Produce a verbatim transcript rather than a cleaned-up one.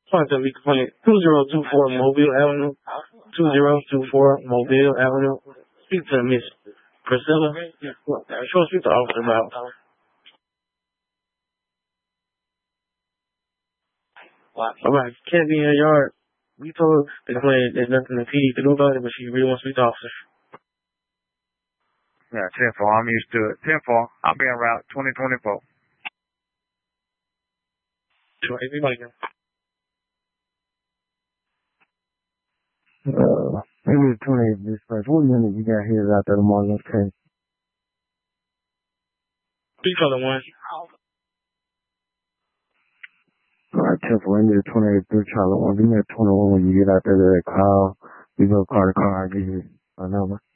Point to be complaint. two zero two four Mobile Avenue. two zero two four Mobile Avenue. Speak to Miss Priscilla. Sure, speak to Officer about. Alright, can't be in her yard. We told the complaint there's nothing the P D can do about it, but she really wants to speak to Officer. Yeah, ten four, I'm used to it. ten four, I'll be en route twenty twenty-four. Sure, everybody can. Uh, maybe the twenty-eighth dispatch. What unit you got here out there tomorrow? Okay. Speak for the one. Alright, ten four, I need a twenty-eight through Charlotte one. Give me a twenty-one when you get out there to that call. You go car to car, I'll give you a number.